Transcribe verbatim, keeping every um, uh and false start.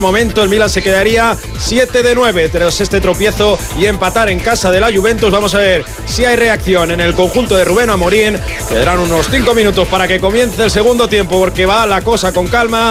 momento el Milan se quedaría siete de nueve tras este tropiezo y empatar en casa de la Juventus. Vamos a ver si hay reacción en el conjunto de Rubén Amorín. Quedarán unos cinco minutos para que comience el segundo tiempo, porque va la cosa con calma.